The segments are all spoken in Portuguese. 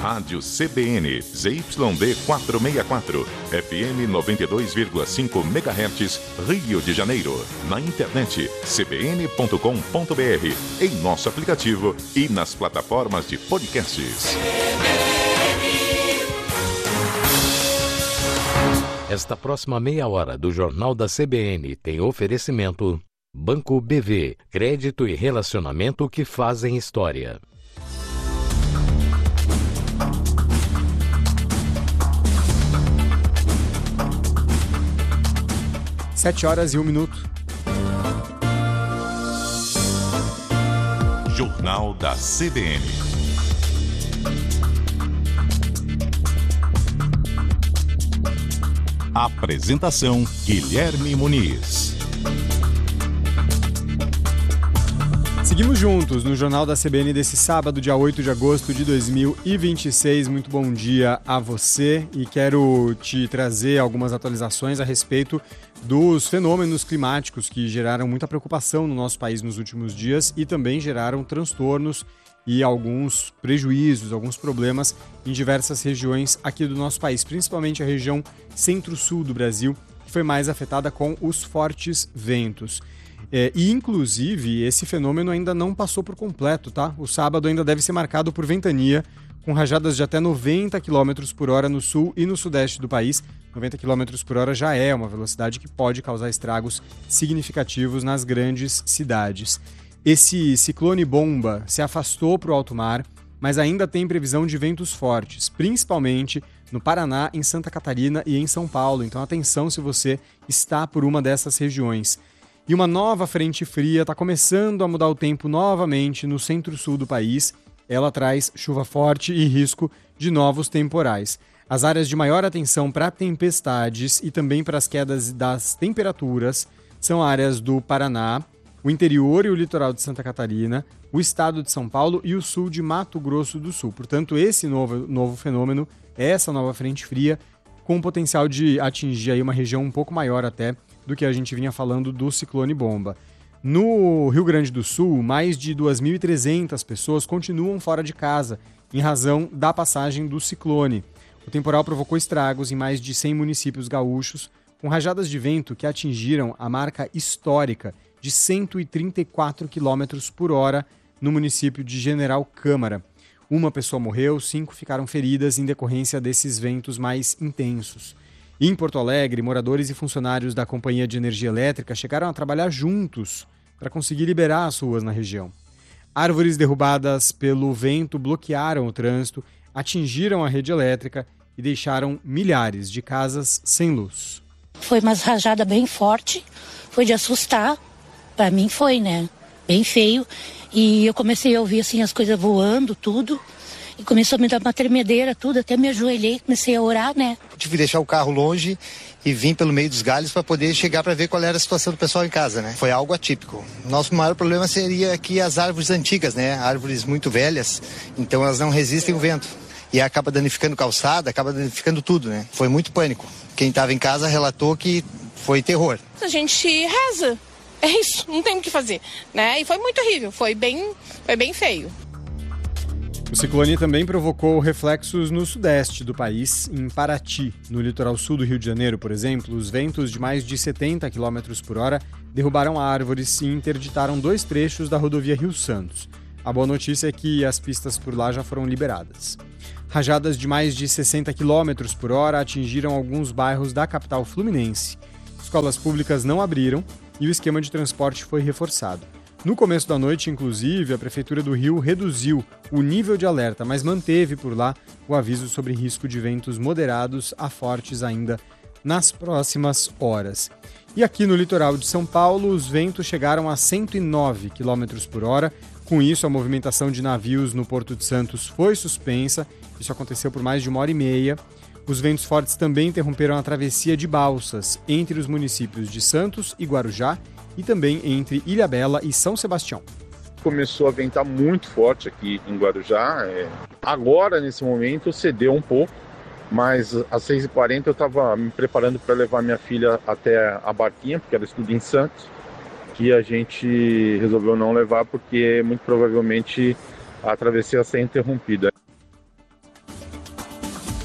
Rádio CBN, ZYD 464, FM 92,5 MHz, Rio de Janeiro. Na internet, cbn.com.br, em nosso aplicativo e nas plataformas de podcasts. Esta próxima meia hora do Jornal da CBN tem oferecimento Banco BV, crédito e relacionamento que fazem história. 7h01. Jornal da CBN. Apresentação: Guilherme Muniz. Seguimos juntos no Jornal da CBN desse sábado, dia 8 de agosto de 2026. Muito bom dia a você e quero te trazer algumas atualizações a respeito dos fenômenos climáticos que geraram muita preocupação no nosso país nos últimos dias e também geraram transtornos e alguns prejuízos, alguns problemas em diversas regiões aqui do nosso país, principalmente a região centro-sul do Brasil, que foi mais afetada com os fortes ventos. E, inclusive, esse fenômeno ainda não passou por completo, tá? O sábado ainda deve ser marcado por ventania, com rajadas de até 90 km por hora no sul e no sudeste do país. 90 km por hora já é uma velocidade que pode causar estragos significativos nas grandes cidades. Esse ciclone bomba se afastou para o alto mar, mas ainda tem previsão de ventos fortes, principalmente no Paraná, em Santa Catarina e em São Paulo. Então, atenção se você está por uma dessas regiões. E uma nova frente fria está começando a mudar o tempo novamente no centro-sul do país. Ela traz chuva forte e risco de novos temporais. As áreas de maior atenção para tempestades e também para as quedas das temperaturas são áreas do Paraná, o interior e o litoral de Santa Catarina, o estado de São Paulo e o sul de Mato Grosso do Sul. Portanto, esse novo fenômeno, essa nova frente fria, com potencial de atingir aí uma região um pouco maior até do que a gente vinha falando do ciclone bomba. No Rio Grande do Sul, mais de 2.300 pessoas continuam fora de casa em razão da passagem do ciclone. O temporal provocou estragos em mais de 100 municípios gaúchos, com rajadas de vento que atingiram a marca histórica de 134 km por hora no município de General Câmara. Uma pessoa morreu, 5 ficaram feridas em decorrência desses ventos mais intensos. Em Porto Alegre, moradores e funcionários da Companhia de Energia Elétrica chegaram a trabalhar juntos para conseguir liberar as ruas na região. Árvores derrubadas pelo vento bloquearam o trânsito, atingiram a rede elétrica e deixaram milhares de casas sem luz. Foi uma rajada bem forte, foi de assustar. Para mim foi, né? Bem feio. E eu comecei a ouvir assim as coisas voando, tudo. E começou a me dar uma tremedeira, tudo. Até me ajoelhei, comecei a orar, né? Tive que deixar o carro longe e vim pelo meio dos galhos para poder chegar para ver qual era a situação do pessoal em casa, né? Foi algo atípico. Nosso maior problema seria aqui as árvores antigas, né? Árvores muito velhas, então elas não resistem ao vento. E acaba danificando calçada, acaba danificando tudo, né? Foi muito pânico. Quem estava em casa relatou que foi terror. A gente reza. É isso, não tem o que fazer, né? E foi muito horrível, foi bem feio. O ciclone também provocou reflexos no sudeste do país, em Paraty, no litoral sul do Rio de Janeiro, por exemplo. Os ventos de mais de 70 km por hora derrubaram árvores e interditaram 2 trechos da rodovia Rio Santos. A boa notícia é que as pistas por lá já foram liberadas. Rajadas de mais de 60 km por hora atingiram alguns bairros da capital fluminense. Escolas públicas não abriram e o esquema de transporte foi reforçado. No começo da noite, inclusive, a Prefeitura do Rio reduziu o nível de alerta, mas manteve por lá o aviso sobre risco de ventos moderados a fortes ainda nas próximas horas. E aqui no litoral de São Paulo, os ventos chegaram a 109 km por hora. Com isso, a movimentação de navios no Porto de Santos foi suspensa. Isso aconteceu por mais de 1h30. Os ventos fortes também interromperam a travessia de balsas entre os municípios de Santos e Guarujá e também entre Ilhabela e São Sebastião. Começou a ventar muito forte aqui em Guarujá. Agora, nesse momento, cedeu um pouco, mas às 6h40 eu estava me preparando para levar minha filha até a barquinha, porque ela estuda em Santos, que a gente resolveu não levar porque muito provavelmente a travessia ia ser interrompida.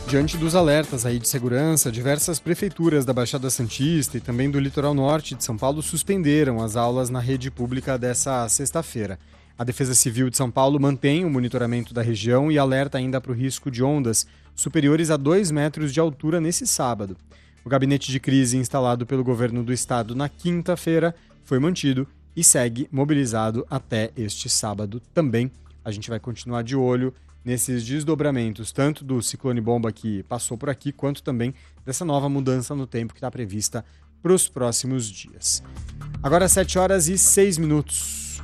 Diante dos alertas aí de segurança, diversas prefeituras da Baixada Santista e também do litoral norte de São Paulo suspenderam as aulas na rede pública dessa sexta-feira. A Defesa Civil de São Paulo mantém o monitoramento da região e alerta ainda para o risco de ondas superiores a 2 metros de altura nesse sábado. O gabinete de crise instalado pelo governo do estado na quinta-feira foi mantido e segue mobilizado até este sábado também. A gente vai continuar de olho nesses desdobramentos, tanto do ciclone bomba que passou por aqui, quanto também dessa nova mudança no tempo que está prevista para os próximos dias. Agora 7h06.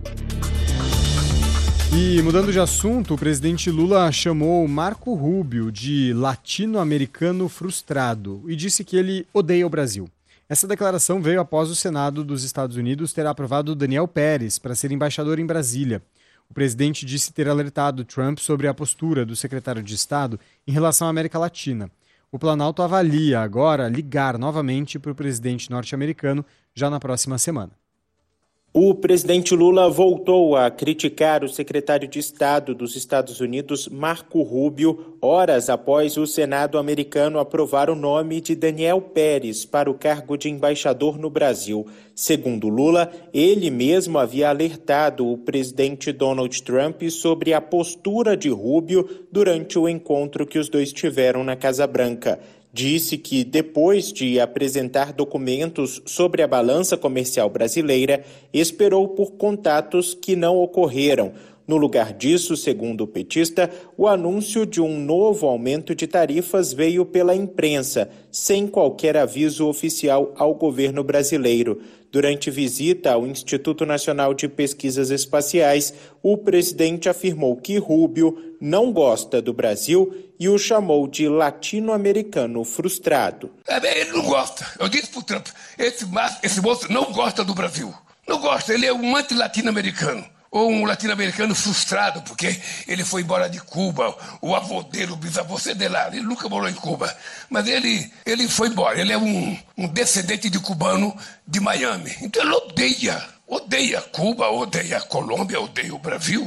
E mudando de assunto, o presidente Lula chamou Marco Rubio de latino-americano frustrado e disse que ele odeia o Brasil. Essa declaração veio após o Senado dos Estados Unidos ter aprovado Daniel Pérez para ser embaixador em Brasília. O presidente disse ter alertado Trump sobre a postura do secretário de Estado em relação à América Latina. O Planalto avalia agora ligar novamente para o presidente norte-americano já na próxima semana. O presidente Lula voltou a criticar o secretário de Estado dos Estados Unidos, Marco Rubio, horas após o Senado americano aprovar o nome de Daniel Pérez para o cargo de embaixador no Brasil. Segundo Lula, ele mesmo havia alertado o presidente Donald Trump sobre a postura de Rubio durante o encontro que os dois tiveram na Casa Branca. Disse que, depois de apresentar documentos sobre a balança comercial brasileira, esperou por contatos que não ocorreram. No lugar disso, segundo o petista, o anúncio de um novo aumento de tarifas veio pela imprensa, sem qualquer aviso oficial ao governo brasileiro. Durante visita ao Instituto Nacional de Pesquisas Espaciais, o presidente afirmou que Rubio não gosta do Brasil e o chamou de latino-americano frustrado. Ele não gosta. Eu disse para o Trump, esse moço não gosta do Brasil. Não gosta, ele é um anti-latino-americano. Ou um latino-americano frustrado, porque ele foi embora de Cuba, o avô dele, o bisavô de lá, ele nunca morou em Cuba. Mas ele foi embora, ele é um descendente de cubano de Miami. Então ele odeia Cuba, odeia a Colômbia, odeia o Brasil.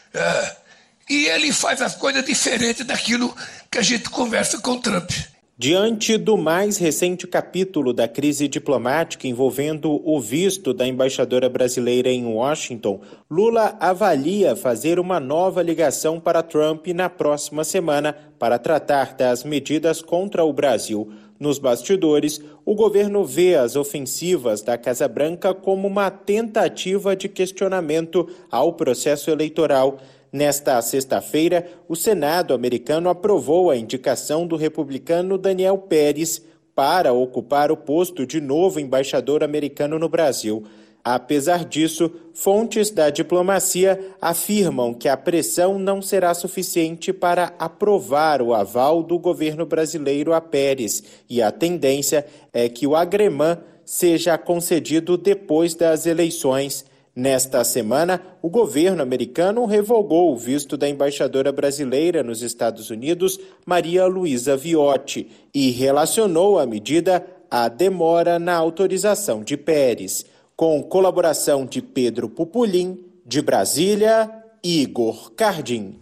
E ele faz as coisas diferentes daquilo que a gente conversa com o Trump. Diante do mais recente capítulo da crise diplomática envolvendo o visto da embaixadora brasileira em Washington, Lula avalia fazer uma nova ligação para Trump na próxima semana para tratar das medidas contra o Brasil. Nos bastidores, o governo vê as ofensivas da Casa Branca como uma tentativa de questionamento ao processo eleitoral. Nesta sexta-feira, o Senado americano aprovou a indicação do republicano Daniel Pérez para ocupar o posto de novo embaixador americano no Brasil. Apesar disso, fontes da diplomacia afirmam que a pressão não será suficiente para aprovar o aval do governo brasileiro a Pérez, e a tendência é que o agremã seja concedido depois das eleições. Nesta semana, o governo americano revogou o visto da embaixadora brasileira nos Estados Unidos, Maria Luísa Viotti, e relacionou a medida à demora na autorização de Pérez. Com colaboração de Pedro Pupulim, de Brasília, Igor Cardim.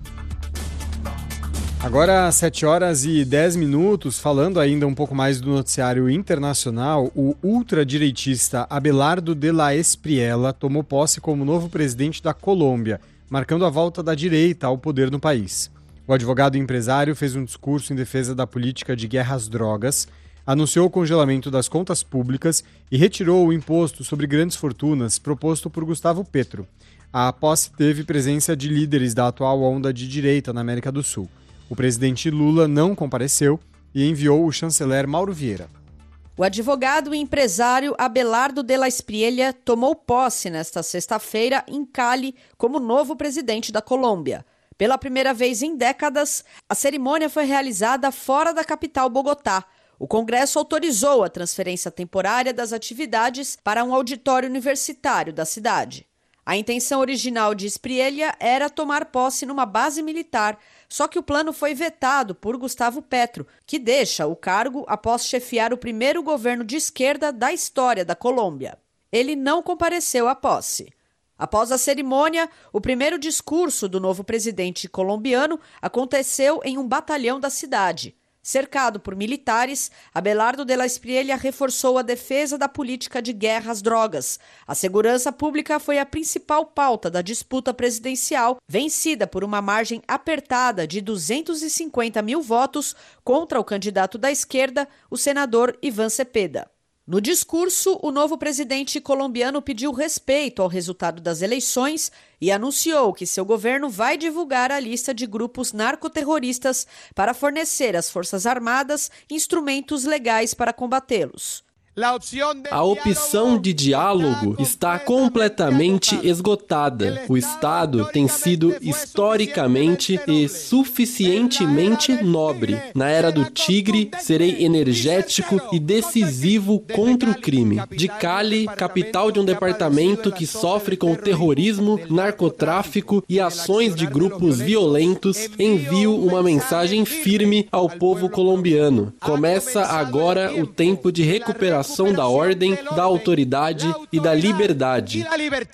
Agora, 7h10, falando ainda um pouco mais do noticiário internacional, o ultradireitista Abelardo de la Espriella tomou posse como novo presidente da Colômbia, marcando a volta da direita ao poder no país. O advogado e empresário fez um discurso em defesa da política de guerra às drogas, anunciou o congelamento das contas públicas e retirou o imposto sobre grandes fortunas proposto por Gustavo Petro. A posse teve presença de líderes da atual onda de direita na América do Sul. O presidente Lula não compareceu e enviou o chanceler Mauro Vieira. O advogado e empresário Abelardo de la Espriella tomou posse nesta sexta-feira em Cali como novo presidente da Colômbia. Pela primeira vez em décadas, a cerimônia foi realizada fora da capital Bogotá. O Congresso autorizou a transferência temporária das atividades para um auditório universitário da cidade. A intenção original de Espriella era tomar posse numa base militar, só que o plano foi vetado por Gustavo Petro, que deixa o cargo após chefiar o primeiro governo de esquerda da história da Colômbia. Ele não compareceu à posse. Após a cerimônia, o primeiro discurso do novo presidente colombiano aconteceu em um batalhão da cidade. Cercado por militares, Abelardo de la Espriella reforçou a defesa da política de guerra às drogas. A segurança pública foi a principal pauta da disputa presidencial, vencida por uma margem apertada de 250 mil votos contra o candidato da esquerda, o senador Iván Cepeda. No discurso, o novo presidente colombiano pediu respeito ao resultado das eleições e anunciou que seu governo vai divulgar a lista de grupos narcoterroristas para fornecer às Forças Armadas instrumentos legais para combatê-los. A opção de diálogo está completamente esgotada. O Estado tem sido historicamente e suficientemente nobre. Na era do tigre, serei energético e decisivo contra o crime. De Cali, capital de um departamento que sofre com terrorismo, narcotráfico e ações de grupos violentos, envio uma mensagem firme ao povo colombiano. Começa agora o tempo de recuperação da ordem, da autoridade e da liberdade.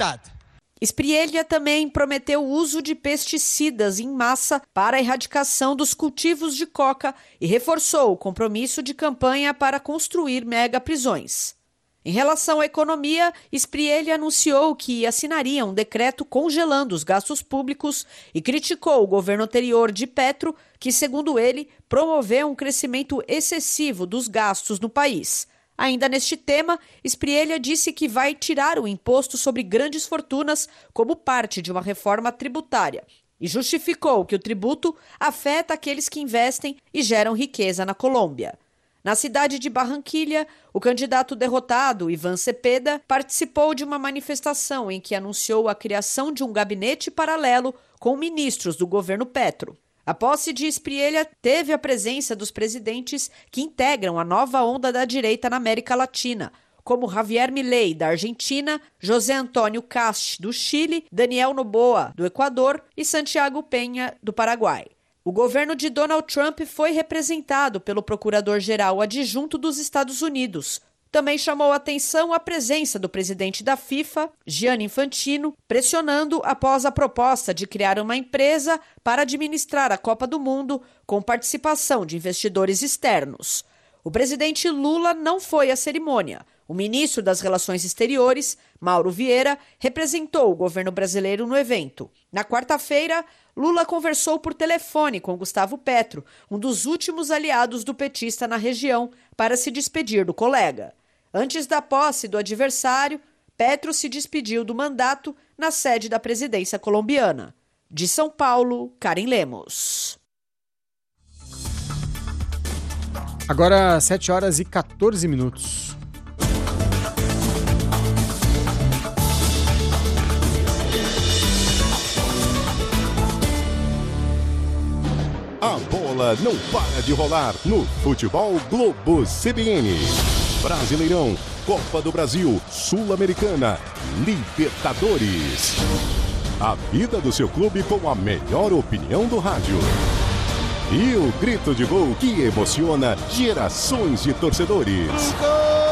Espriella também prometeu o uso de pesticidas em massa para a erradicação dos cultivos de coca e reforçou o compromisso de campanha para construir megaprisões. Em relação à economia, Espriella anunciou que assinaria um decreto congelando os gastos públicos e criticou o governo anterior de Petro, que, segundo ele, promoveu um crescimento excessivo dos gastos no país. Ainda neste tema, Espriella disse que vai tirar o imposto sobre grandes fortunas como parte de uma reforma tributária e justificou que o tributo afeta aqueles que investem e geram riqueza na Colômbia. Na cidade de Barranquilla, o candidato derrotado, Iván Cepeda, participou de uma manifestação em que anunciou a criação de um gabinete paralelo com ministros do governo Petro. A posse de Espriella teve a presença dos presidentes que integram a nova onda da direita na América Latina, como Javier Milei, da Argentina, José Antônio Kast, do Chile, Daniel Noboa, do Equador e Santiago Peña, do Paraguai. O governo de Donald Trump foi representado pelo procurador-geral adjunto dos Estados Unidos. Também chamou a atenção a presença do presidente da FIFA, Gianni Infantino, pressionando após a proposta de criar uma empresa para administrar a Copa do Mundo com participação de investidores externos. O presidente Lula não foi à cerimônia. O ministro das Relações Exteriores, Mauro Vieira, representou o governo brasileiro no evento. Na quarta-feira, Lula conversou por telefone com Gustavo Petro, um dos últimos aliados do petista na região, para se despedir do colega. Antes da posse do adversário, Petro se despediu do mandato na sede da presidência colombiana. De São Paulo, Karen Lemos. Agora, 7 horas e 14 minutos. A bola não para de rolar no Futebol Globo CBN. Brasileirão, Copa do Brasil, Sul-Americana, Libertadores. A vida do seu clube com a melhor opinião do rádio. E o grito de gol que emociona gerações de torcedores.